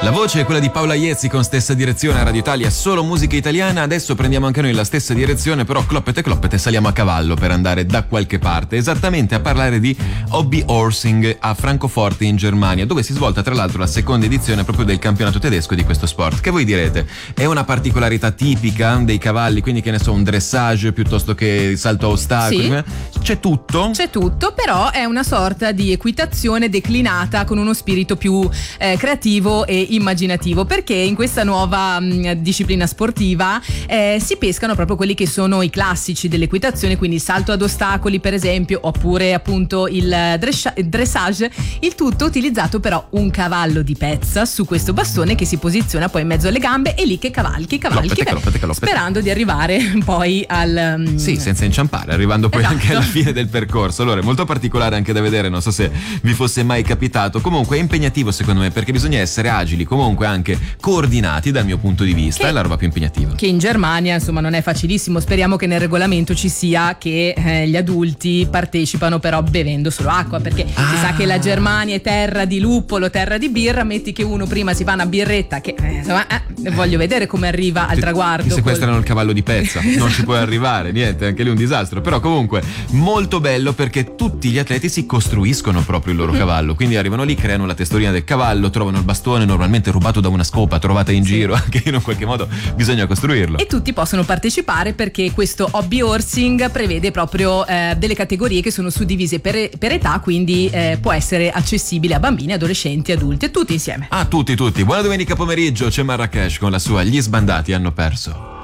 La voce è quella di Paola Iezzi con Stessa Direzione a Radio Italia, solo musica italiana. Adesso prendiamo anche noi la stessa direzione, però cloppete saliamo a cavallo per andare da qualche parte, esattamente a parlare di hobby horsing a Francoforte in Germania, dove si svolta tra l'altro la seconda edizione proprio del campionato tedesco di questo sport. Che voi direte? È una particolarità tipica dei cavalli, quindi che ne so, un dressage piuttosto che salto a ostacoli? Sì. C'è tutto? C'è tutto, però è una sorta di equitazione declinata con uno spirito più creativo e immaginativo, perché in questa nuova disciplina sportiva si pescano proprio quelli che sono i classici dell'equitazione, quindi il salto ad ostacoli per esempio, oppure appunto il dressage, il tutto utilizzato però un cavallo di pezza su questo bastone che si posiziona poi in mezzo alle gambe e lì che cavalchi, Cloppete. sperando di arrivare poi al sì, senza inciampare, arrivando poi anche alla fine del percorso. Allora è molto particolare anche da vedere, non so se vi fosse mai capitato. Comunque è impegnativo secondo me, perché bisogna essere agili, comunque anche coordinati dal mio punto di vista, è la roba più impegnativa. Che in Germania insomma non è facilissimo. Speriamo che nel regolamento ci sia che gli adulti partecipano però bevendo solo acqua, perché si sa che la Germania è terra di luppolo, terra di birra. Metti che uno prima si fa una birretta che insomma voglio vedere come arriva al traguardo. Ti sequestrano il cavallo di pezza, non ci puoi arrivare, niente, anche lì un disastro. Però comunque molto bello, perché tutti gli atleti si costruiscono proprio il loro cavallo, quindi arrivano lì, creano la testolina del cavallo, trovano il bastone normalmente rubato da una scopa trovata in giro, anche in un qualche modo bisogna costruirlo. E tutti possono partecipare, perché questo hobby horsing prevede proprio delle categorie che sono suddivise per età, quindi può essere accessibile a bambini, adolescenti, adulti e tutti insieme. Tutti. Buona domenica pomeriggio, c'è Marrakesh con la sua Gli sbandati hanno perso.